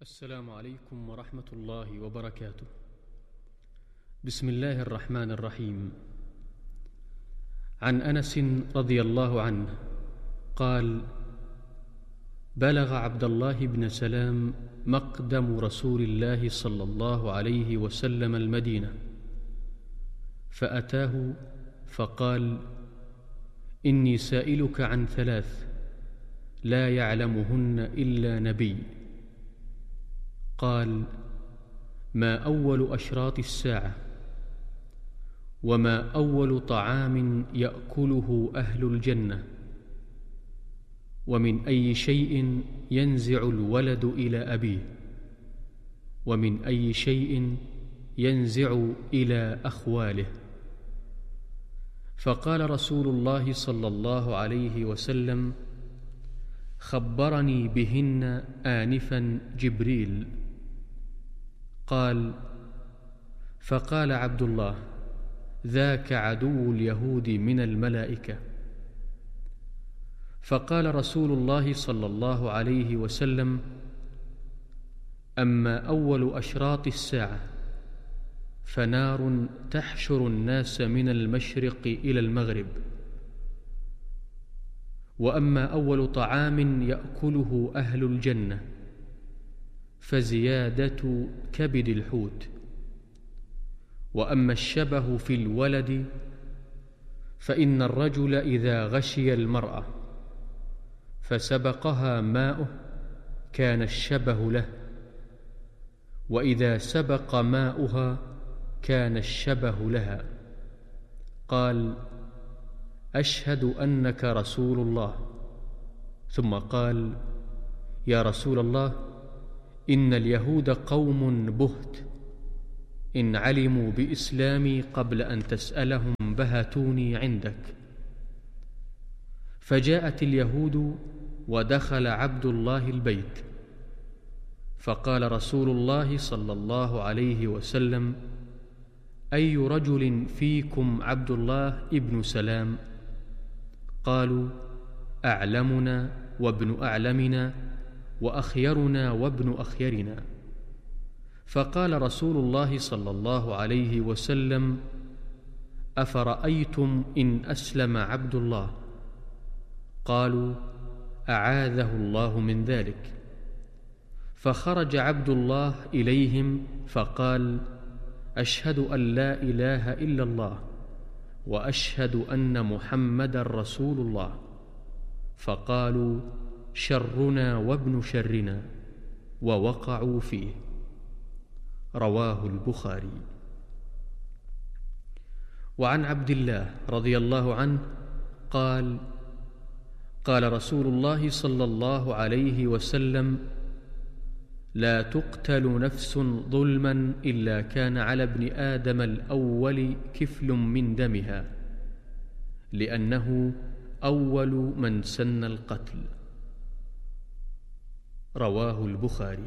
السلام عليكم ورحمة الله وبركاته. بسم الله الرحمن الرحيم. عن أنس رضي الله عنه قال: بلغ عبد الله بن سلام مقدم رسول الله صلى الله عليه وسلم المدينة، فأتاه فقال: إني سائلك عن ثلاث لا يعلمهن إلا نبي. قال: ما أول أشراط الساعة؟ وما أول طعام يأكله أهل الجنة؟ ومن أي شيء ينزع الولد إلى أبيه؟ ومن أي شيء ينزع إلى أخواله؟ فقال رسول الله صلى الله عليه وسلم: خبرني بهن آنفا جبريل. قال: فقال عبد الله: ذاك عدو اليهود من الملائكة. فقال رسول الله صلى الله عليه وسلم: أما أول أشراط الساعة فنار تحشر الناس من المشرق إلى المغرب. وأما أول طعام يأكله أهل الجنة فزيادة كبد الحوت. وأما الشبه في الولد فإن الرجل إذا غشي المرأة فسبقها ماؤه كان الشبه له، وإذا سبق ماؤها كان الشبه لها. قال: أشهد أنك رسول الله. ثم قال: يا رسول الله، إن اليهود قوم بهت، إن علموا بإسلامي قبل أن تسألهم بهتوني عندك. فجاءت اليهود ودخل عبد الله البيت، فقال رسول الله صلى الله عليه وسلم: أي رجل فيكم عبد الله ابن سلام؟ قالوا: أعلمنا وابن أعلمنا وأخيرنا وابن أخيرنا. فقال رسول الله صلى الله عليه وسلم: أفرأيتم إن أسلم عبد الله؟ قالوا: أعاذه الله من ذلك. فخرج عبد الله إليهم فقال: أشهد أن لا إله إلا الله وأشهد أن محمدا رسول الله. فقالوا: شرنا وابن شرنا، ووقعوا فيه. رواه البخاري. وعن عبد الله رضي الله عنه قال: قال رسول الله صلى الله عليه وسلم: لا تقتل نفس ظلما إلا كان على ابن آدم الأول كفل من دمها، لأنه أول من سن القتل. رواه البخاري.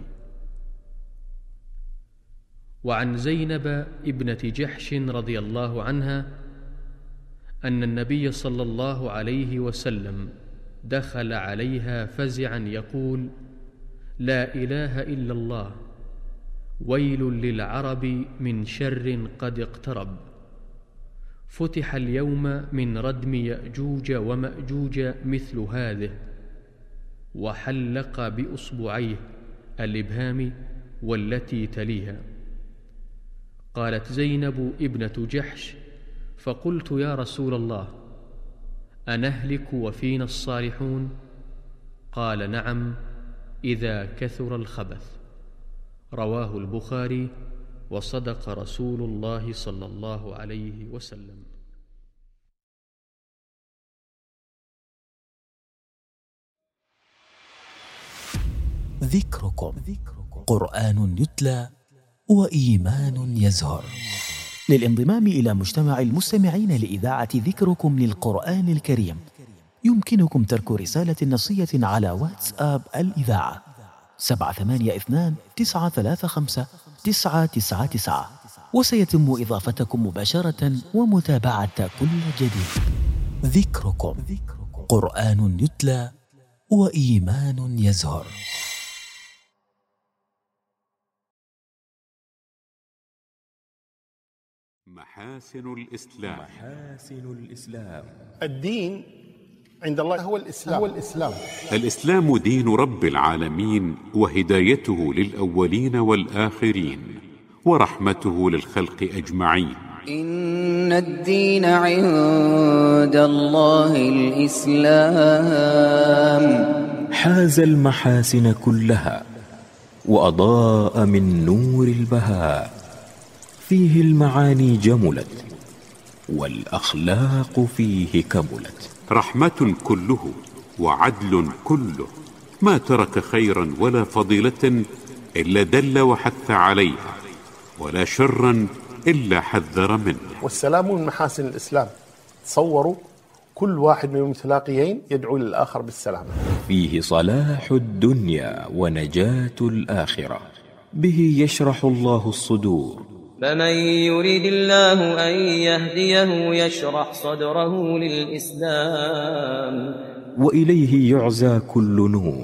وعن زينب ابنة جحش رضي الله عنها أن النبي صلى الله عليه وسلم دخل عليها فزعا يقول: لا إله إلا الله، ويل للعرب من شر قد اقترب. فتح اليوم من ردم يأجوج ومأجوج مثل هذه، وحلق بأصبعيه الإبهام والتي تليها. قالت زينب ابنة جحش: فقلت: يا رسول الله، أنهلك وفينا الصالحون؟ قال: نعم، إذا كثر الخبث. رواه البخاري. وصدق رسول الله صلى الله عليه وسلم. ذكركم قرآن يتلى وإيمان يزهر. للانضمام إلى مجتمع المستمعين لإذاعة ذكركم للقرآن الكريم يمكنكم ترك رسالة نصية على واتساب الإذاعة 782-935-999، وسيتم إضافتكم مباشرة ومتابعة كل جديد. ذكركم قرآن يتلى وإيمان يزهر. محاسن الإسلام. الدين عند الله هو الإسلام. الإسلام دين رب العالمين، وهدايته للأولين والآخرين، ورحمته للخلق أجمعين. إن الدين عند الله الإسلام. حاز المحاسن كلها وأضاء من نور البهاء، فيه المعاني جملت والأخلاق فيه كملت. رحمة كله وعدل كله، ما ترك خيرا ولا فضيلة إلا دل وحث عليها، ولا شرا إلا حذر منه. والسلام من محاسن الإسلام. تصوروا كل واحد من المتلاقيين يدعو للآخر بالسلام. فيه صلاح الدنيا ونجاة الآخرة، به يشرح الله الصدور. فمن يريد الله أن يهديه يشرح صدره للإسلام، وإليه يعزى كل نور.